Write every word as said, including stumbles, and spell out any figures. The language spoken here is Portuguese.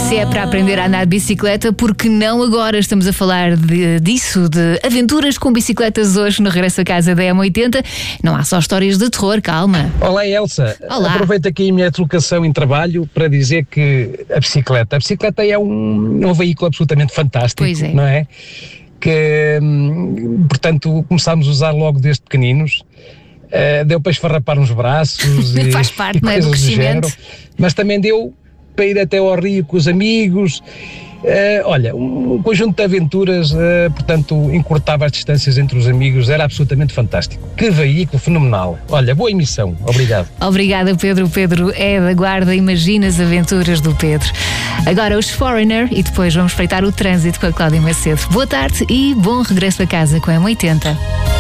Se é para aprender a andar de bicicleta, porque não agora? Estamos a falar de, disso, de aventuras com bicicletas hoje no Regresso a Casa da M oitenta. Não há só histórias de terror, calma. Olá, Elsa. Olá. Aproveito aqui a minha deslocação em trabalho para dizer que a bicicleta, a bicicleta é um, um veículo absolutamente fantástico, Pois é. não é? Que, hum, portanto, começámos a usar logo desde pequeninos. Uh, deu para esfarrapar uns braços e, Faz parte, e não é, do coisas do crescimento. género, mas também deu para ir até ao Rio com os amigos. Uh, olha, um conjunto de aventuras, uh, portanto, encurtava as distâncias entre os amigos, era absolutamente fantástico. Que veículo fenomenal. Olha, boa emissão, obrigado. Obrigada, Pedro. O Pedro é da Guarda, imagina as aventuras do Pedro. Agora os Foreigner e depois vamos espreitar o trânsito com a Cláudia Macedo. Boa tarde e bom regresso a casa com a M oitenta.